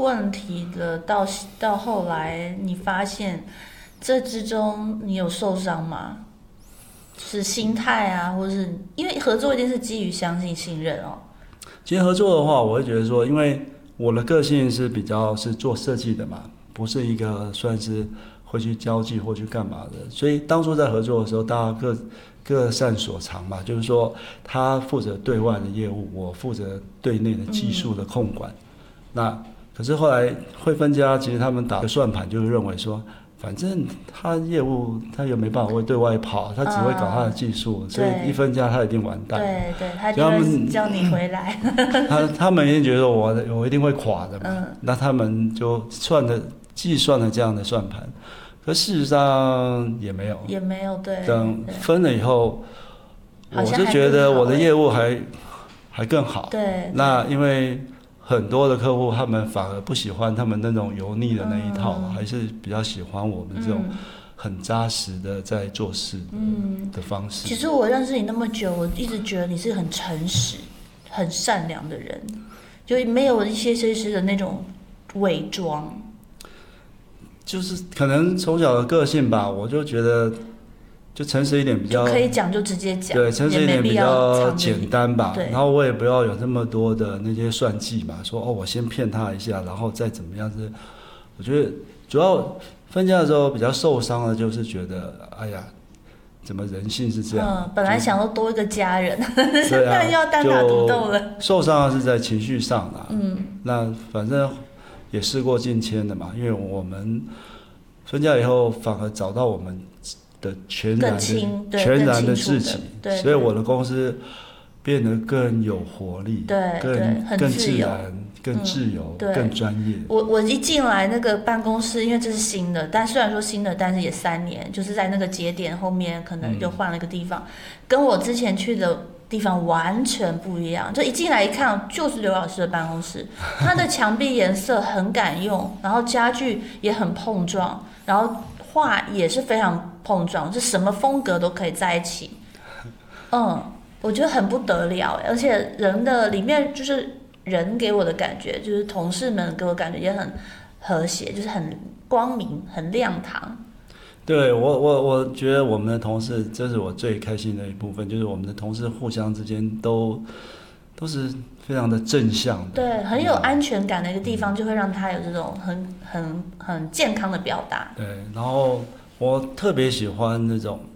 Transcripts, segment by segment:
问题了，到后来你发现这之中你有受伤吗？是心态啊，或是因为合作一定是基于相信、信任哦。 其实合作的话，我会觉得说，因为我的个性是比较是做设计的嘛，不是一个算是会去交际或去干嘛的，所以当初在合作的时候，大家各擅所长嘛，就是说他负责对外的业务，我负责对内的技术的控管。那可是后来汇分家其实他们打的算盘就是认为说，反正他业务他又没办法会对外跑，他只会搞他的技术，所以一分家他一定完蛋。 对对，他就会叫你回来。 他们一定觉得我一定会垮的嘛，那他们就计算了这样的算盘，可事实上也没有， 对。 等分了以后，我就觉得我的业务还更好。 对。 那因为很多的客户他们反而不喜欢他们那种油腻的那一套，还是比较喜欢我们这种很扎实的在做事的方式。 其实我认识你那么久，我一直觉得你是很诚实、很善良的人，就没有一些设计师的那种伪装。 就是可能从小的个性吧，我就觉得就诚实一点比较可以讲就直接讲， 对，诚实一点比较简单吧。 对， 然后我也不要有这么多的那些算计嘛，说我先骗他一下，然后再怎么样子。我觉得主要分家的时候比较受伤的就是觉得，哎呀，怎么人性是这样？ 本来想说多一个家人， 对啊， 又要单打独斗了。 受伤的是在情绪上啦。那反正也事过境迁的嘛，因为我们分家以后反而找到我们的全然的自己，所以我的公司变得更有活力，更自然，更自由，更专业。 我一进来那个办公室，因为这是新的，但虽然说新的，但是也3年，就是在那个节点后面可能就换了一个地方，跟我之前去的地方完全不一样。就一进来一看，就是刘老师的办公室，他的墙壁颜色很敢用，然后家具也很碰撞，然后画也是非常碰撞，就什么风格都可以在一起。我觉得很不得了，而且人的里面就是人给我的感觉，就是同事们给我感觉也很和谐，就是很光明、很亮堂。 对，我觉得我们的同事，这是我最开心的一部分，就是我们的同事互相之间都是非常的正向的， 对，很有安全感的一个地方，就会让他有这种很健康的表达。 对，然后我特别喜欢那种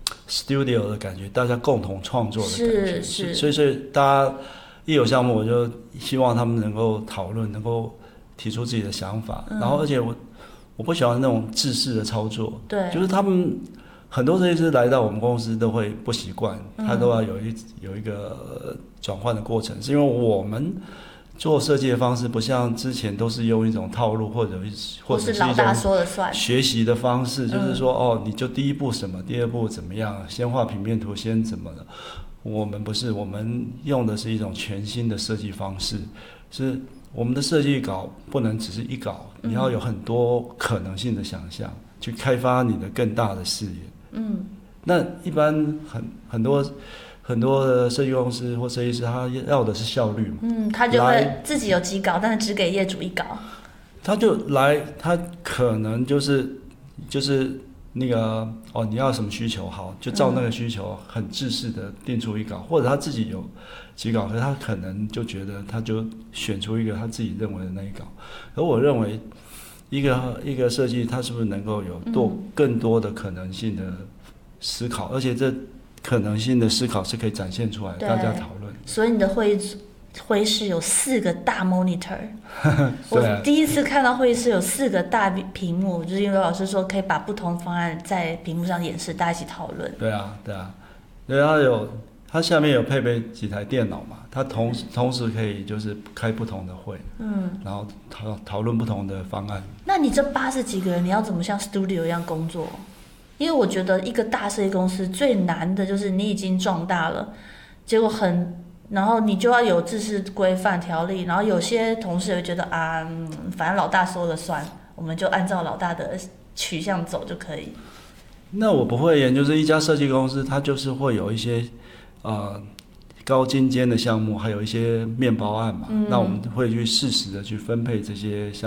studio 的感觉，大家共同创作的感觉， 是， 所以大家一有项目，我就希望他们能够讨论，能够提出自己的想法，然后而且我不喜欢那种制式的操作， 对， 就是他们很多设计师来到我们公司都会不习惯，他都要有一个转换的过程，是因为我们做设计的方式不像之前都是用一种套路或者是老大说了算学习的方式，就是说你就第一步什么，第二步怎么样，先画平面图，先怎么的。我们不是，我们用的是一种全新的设计方式，是我们的设计稿不能只是一稿，你要有很多可能性的想象，去开发你的更大的视野。那一般很多的设计公司或设计师，他要的是效率嘛。 他就会自己有几稿，但是只给业主一稿。 他就来，他可能就是那个你要什么需求，好，就照那个需求很制式的定出一稿，或者他自己有几稿，可是他可能就觉得他就选出一个他自己认为的那一稿。而我认为一个设计，它是不是能够有更多的可能性的思考，而且这可能性的思考是可以展现出来，大家讨论。 所以你的会议室有4个大 monitor， 我第一次看到会议室有4个大屏幕，就是因为老师说可以把不同方案在屏幕上演示，大家一起讨论。 对啊，它下面有配备几台电脑嘛，它同时可以就是开不同的会，然后讨论不同的方案。 那你这80几个人，你要怎么像 studio 一样工作？因为我觉得一个大设计公司最难的就是你已经壮大了，结果然后你就要有制式规范条例，然后有些同事会觉得反正老大说了算，我们就按照老大的取向走就可以。 那我不会研究，就是一家设计公司，它就是会有一些高精尖的项目，还有一些面包案嘛。那我们会去适时的去分配这些项目。